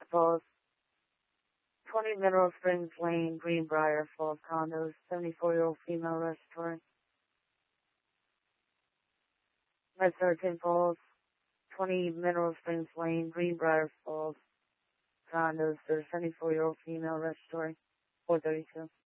Falls, 20 Mineral Springs Lane, Greenbrier Falls condos, 74-year-old female restaurant. Metzgerton Falls, 20 Mineral Springs Lane, Greenbrier Falls condos, there's a 74-year-old female restaurant, 432.